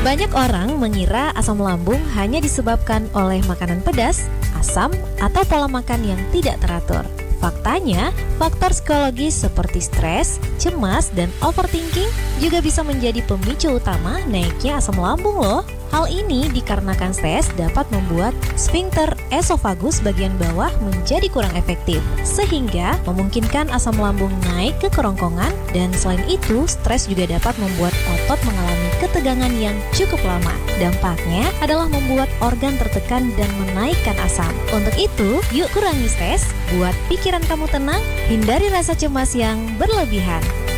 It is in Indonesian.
Banyak orang mengira asam lambung hanya disebabkan oleh makanan pedas, asam, atau pola makan yang tidak teratur. Faktanya, faktor psikologis seperti stres, cemas, dan overthinking juga bisa menjadi pemicu utama naiknya asam lambung loh. Hal ini dikarenakan stres dapat membuat sphincter esofagus bagian bawah menjadi kurang efektif, sehingga memungkinkan asam lambung naik ke kerongkongan, dan selain itu, stres juga dapat membuat otot mengalami ketegangan yang cukup lama. Dampaknya adalah membuat organ tertekan dan menaikkan asam. Untuk itu, yuk kurangi stres, buat pikiran kamu tenang, hindari rasa cemas yang berlebihan.